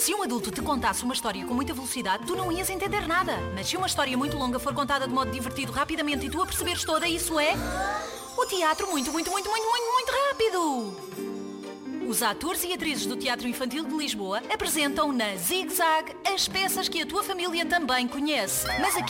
Se um adulto te contasse uma história com muita velocidade, tu não ias entender nada. Mas se uma história muito longa for contada de modo divertido, rapidamente, e tu a perceberes toda, isso é... o teatro muito rápido! Os atores e atrizes do Teatro Infantil de Lisboa apresentam na Zig Zag as peças que a tua família também conhece. Mas aqui